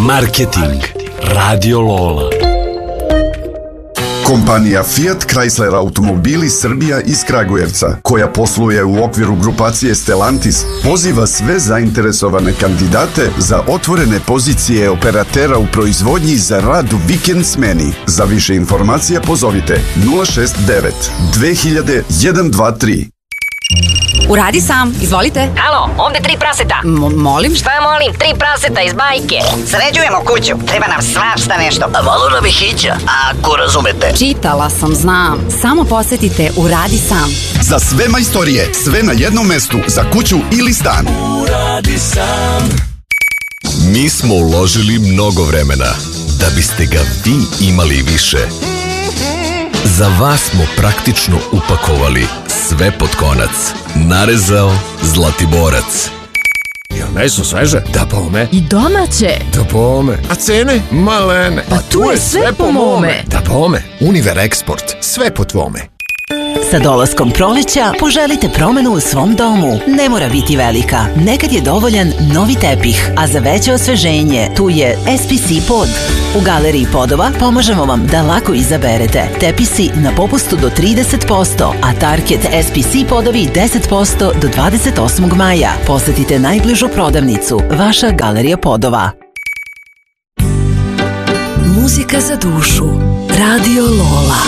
Marketing Radio Lola. Kompanija Fiat Chrysler Automobili Srbija iz Kragujevca, koja posluje u okviru grupacije Stellantis, poziva sve zainteresovane kandidate za otvorene pozicije operatera u proizvodnji za rad u vikend smeni. Za više informacija pozovite 069 2000 123. Uradi sam, izvolite. Alo, ovde 3 praseta. Molim? Šta molim? 3 praseta iz bajke. Sređujemo kuću, treba nam svašta nešto. A malo nam je hića, ako razumete. Čitala sam, znam. Samo posetite Uradi sam. Za sve majstorije, sve na jednom mestu, za kuću ili stan. Uradi sam. Mi smo uložili mnogo vremena da biste ga vi imali više. Za vas smo praktično upakovali sve pod konac. Narezao Zlatiborac. Jel meso sveže? Da bome. I domaće. Da bome. A cene? Malene. Pa tu je sve po mome. Da bome. Univer Eksport. Sve po tvome. Sa dolaskom proleća poželite promenu u svom domu. Ne mora biti velika. Nekad je dovoljan novi tepih, a za veće osveženje tu je SPC pod. U Galeriji Podova pomažemo vam da lako izaberete. Tepisi na popustu do 30%, a Target SPC podovi 10% do 28. maja. Posetite najbližu prodavnicu. Vaša Galerija Podova. Muzika za dušu. Radio Lola.